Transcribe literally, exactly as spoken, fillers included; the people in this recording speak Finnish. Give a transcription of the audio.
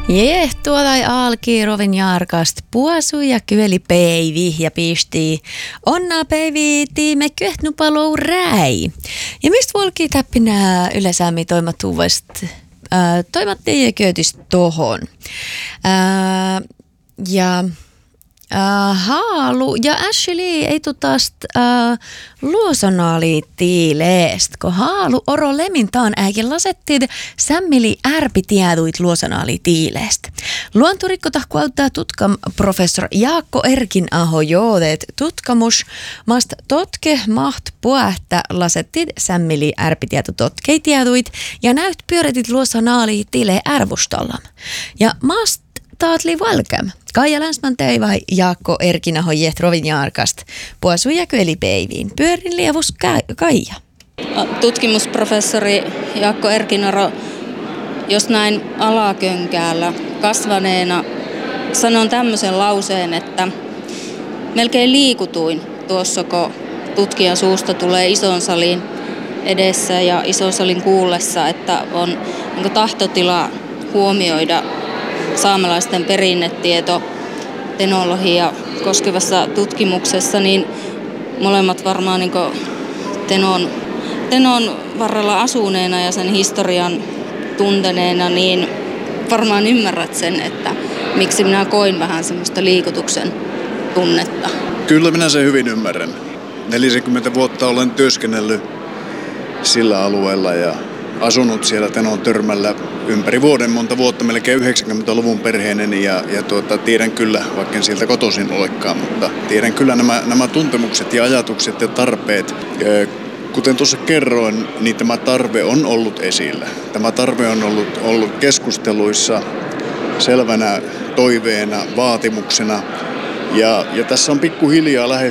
Jeh, tuolai alki rovin jarkast puasu ja kyeli peivi ja pisti. Onna peivi tiime köhtnupalou räi. Ja mistä volki täppinä yleensä toimatuvast äh, toimattiin ja köötis tohon. Äh, ja äh, Haalu ja Ashley ei tutast äh, luosonaali tiileest, kun Haalu oro lemintaan äikin lasettiin sämmili ärpitieduit luosonaali tiileest. Luontorikko tahku auttaa tutkam professor Jaakko Erkinaho joodeet tutkamus maast totke maht puähtä lasettiin sämmili ärpitiedu totkeitieduit ja näyt pyöritit luosonaali tiile ärvustallam. Ja maast taatli valkam. Kaija Länsman teivai Jaakko Erkinaho jeht rovin jaarkast. Puasu ja köli peiviin. Pyörin lievus Kaija. Tutkimusprofessori Jaakko Erkinaro, jos näin alakönkäällä kasvaneena sanon tämmöisen lauseen, että melkein liikutuin tuossa, kun tutkijan suusta tulee ison salin edessä ja ison salin kuullessa, että on niin tahtotila huomioida saamelaisten perinnetieto tenologia koskevassa tutkimuksessa, niin molemmat varmaan niin Tenon, Tenon varrella asuneena ja sen historian tunteneena, niin varmaan ymmärrät sen, että miksi minä koin vähän semmoista liikutuksen tunnetta. Kyllä minä sen hyvin ymmärrän. neljäkymmentä vuotta olen työskennellyt sillä alueella ja asunut siellä Tenon Törmällä ympäri vuoden, monta vuotta, melkein yhdeksänkymmentäluvun perheinen ja, ja tuota, tiedän kyllä, vaikka en sieltä kotoisin olekaan, mutta tiedän kyllä nämä, nämä tuntemukset ja ajatukset ja tarpeet. Ja kuten tuossa kerroin, niin tämä tarve on ollut esillä. Tämä tarve on ollut, ollut keskusteluissa selvänä toiveena, vaatimuksena ja, ja tässä on pikkuhiljaa lähestynyt